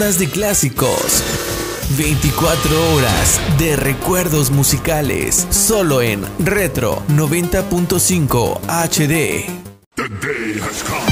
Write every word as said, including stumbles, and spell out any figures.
de clásicos. veinticuatro horas de recuerdos musicales. Solo en Retro noventa punto cinco H D. The day has come.